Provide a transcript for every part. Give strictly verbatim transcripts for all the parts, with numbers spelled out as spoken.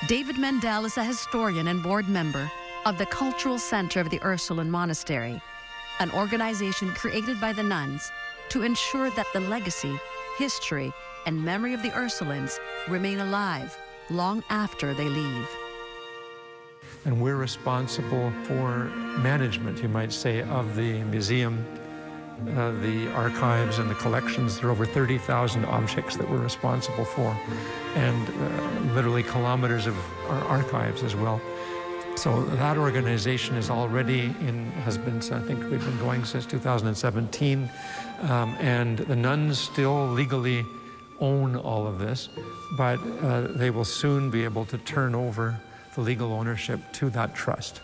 David Mendel is a historian and board member of the Cultural Center of the Ursuline Monastery, an organization created by the nuns to ensure that the legacy, history, and memory of the Ursulines remain alive long after they leave. And we're responsible for management, you might say, of the museum, uh, the archives and the collections. There are over thirty thousand objects that we're responsible for, and uh, literally kilometers of our archives as well. So that organization is already in, has been, I think we've been going since two thousand seventeen, um, and the nuns still legally own all of this, but uh, they will soon be able to turn over the legal ownership to that trust.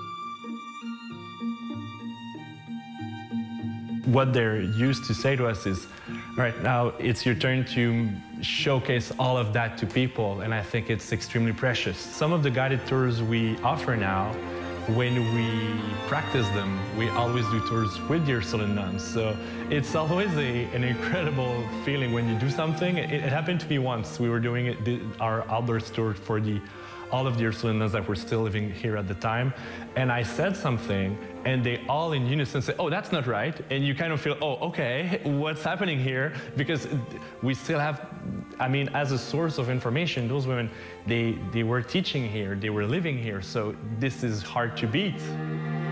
What they're used to say to us is, all right, now it's your turn to showcase all of that to people, and I think it's extremely precious. Some of the guided tours we offer now, when we practice them, we always do tours with the Ursuline nuns. So it's always a, an incredible feeling when you do something. It, it happened to me once. We were doing it, the, our outdoors tour for the, all of the Ursuline nuns that were still living here at the time. And I said something, and they all in unison said, oh, that's not right. And you kind of feel, oh, okay, what's happening here? Because we still have, I mean, as a source of information, those women, they, they were teaching here, they were living here, so this is hard to beat.